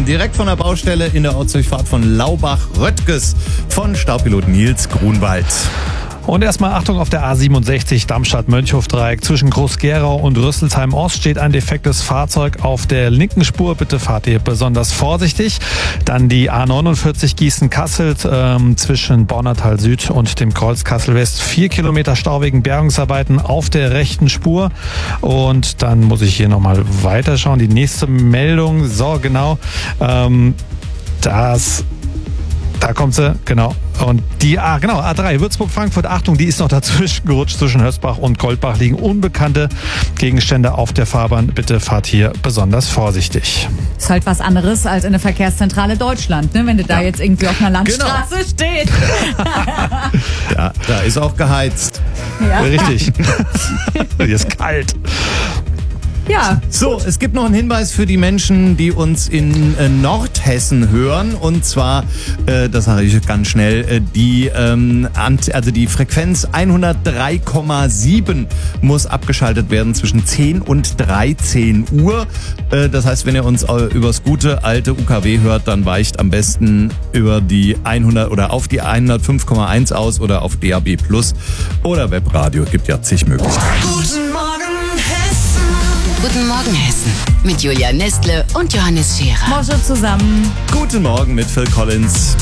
direkt von der Baustelle in der Ortsdurchfahrt von Laubach-Röttges von Staubpilot Nils Grunwald. Und erstmal Achtung auf der A67 Darmstadt-Mönchhof-Dreieck. Zwischen Groß-Gerau und Rüsselsheim-Ost steht ein defektes Fahrzeug auf der linken Spur. Bitte fahrt ihr besonders vorsichtig. Dann die A49 Gießen-Kassel zwischen Bornertal Süd und dem Kreuz Kassel-West. 4 Kilometer Stau wegen Bergungsarbeiten auf der rechten Spur. Und dann muss ich hier nochmal weiterschauen. Die nächste Meldung, so genau, da kommt sie, genau. Und die A3, Würzburg-Frankfurt, Achtung, die ist noch dazwischen gerutscht. Zwischen Hösbach und Goldbach liegen unbekannte Gegenstände auf der Fahrbahn. Bitte fahrt hier besonders vorsichtig. Ist halt was anderes als in der Verkehrszentrale Deutschland, ne? Wenn du da jetzt irgendwie auf einer Landstraße stehst. Ja, da ist auch geheizt. Ja. Richtig. Hier ist kalt. Ja. So, es gibt noch einen Hinweis für die Menschen, die uns in Nordhessen hören. Und zwar, das sage ich ganz schnell, die Frequenz 103,7 muss abgeschaltet werden zwischen 10 und 13 Uhr. Das heißt, wenn ihr uns übers gute alte UKW hört, dann weicht am besten über die 100 oder auf die 105,1 aus oder auf DAB+ oder Webradio. Gibt ja zig Möglichkeiten. Guten Morgen, Hessen. Guten Morgen, Hessen. Mit Julia Nestle und Johannes Scherer. Mosche zusammen. Guten Morgen mit Phil Collins.